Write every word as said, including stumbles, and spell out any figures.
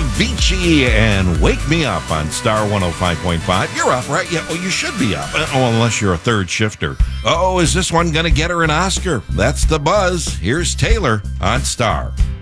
Avicii and Wake Me Up on Star one oh five point five. You're up, right? Yeah, well, you should be up. Oh, unless you're a third shifter. Oh, is this one going to get her an Oscar? That's the buzz. Here's Taylor on Star.